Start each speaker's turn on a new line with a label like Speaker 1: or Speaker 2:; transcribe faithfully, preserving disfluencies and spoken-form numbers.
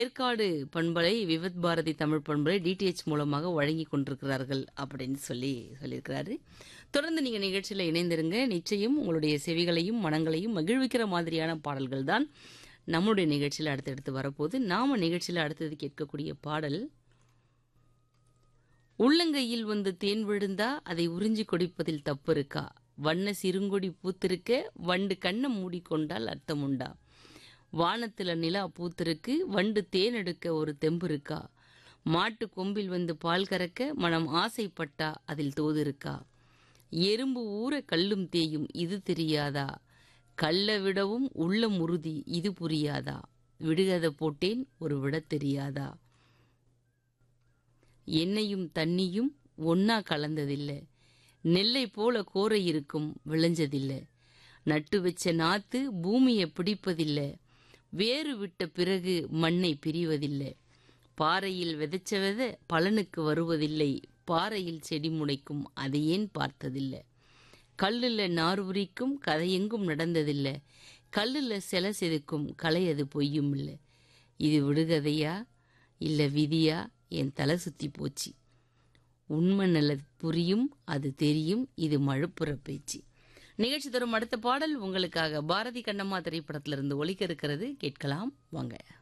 Speaker 1: ஏற்காடு பண்பலை விவித் பாரதி தமிழ் பண்பலை டிடிஎச் மூலமாக வழங்கி கொண்டிருக்கிறார்கள் அப்படின்னு சொல்லி சொல்லியிருக்கிறாரு. தொடர்ந்து நீங்க நிகழ்ச்சியில இணைந்திருங்க. நிச்சயம் உங்களுடைய செவிகளையும் மனங்களையும் மகிழ்விக்கிற மாதிரியான பாடல்கள் தான் நம்முடைய நிகழ்ச்சியில அடுத்தடுத்து வரப்போது. நாம நிகழ்ச்சியில அடுத்தது கேட்கக்கூடிய பாடல், உள்ளங்கையில் வந்து தேன் விழுந்தா அதை உறிஞ்சி கொடிப்பதில் தப்பு இருக்கா, வண்ண சிறுங்கொடி பூத்திருக்க வண்டு கண்ணை மூடிக்கொண்டால் அர்த்தம் உண்டா, வானத்துல நிலா பூத்திருக்கு வண்டு தேன் எடுக்க ஒரு தெம்பு இருக்கா, மாட்டு கொம்பில் வந்து பால் கறக்க மனம் ஆசைப்பட்டா அதில் தோது இருக்கா, எறும்பு ஊற கல்லும் தேயும் இது தெரியாதா, கள்ள விடவும் உள்ளம் உறுதி இது புரியாதா, விடுகதை போட்டேன் ஒரு விட தெரியாதா, எண்ணெயும் தண்ணியும் ஒன்னா கலந்ததில்லை, நெல்லை போல கோரை இருக்கும் விளைஞ்சதில்லை, நட்டு வச்ச நாத்து பூமியை பிடிப்பதில்லை, வேறு விட்ட பிறகு மண்ணை பிரிவதில்லை, பாறையில் விதைச்ச வித பலனுக்கு வருவதில்லை, பாறையில் செடி முளைக்கும் அதை ஏன் பார்த்ததில்லை, கல்லுல நார் உரிக்கும் கதையெங்கும் நடந்ததில்லை, கல்லுல சில செதுக்கும் கலை அது பொய்யும் இல்லை, இது விடுகதையா இல்லை விதியா என் தலை சுத்தி போச்சு, உண்மை நல்ல புரியும் அது தெரியும் இது மழுப்புற பேச்சு. நிகழ்ச்சி தரும் அடுத்த பாடல் உங்களுக்காக பாரதி கண்ணம்மா திரைப்படத்திலிருந்து ஒலிக்க இருக்கிறது. கேட்கலாம் வாங்க.